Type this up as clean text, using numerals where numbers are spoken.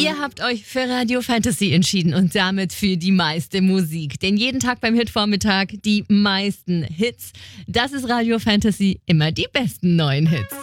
Ihr habt euch für Radio Fantasy entschieden und damit für die meiste Musik. Denn jeden Tag beim Hitvormittag die meisten Hits. Das ist Radio Fantasy, immer die besten neuen Hits.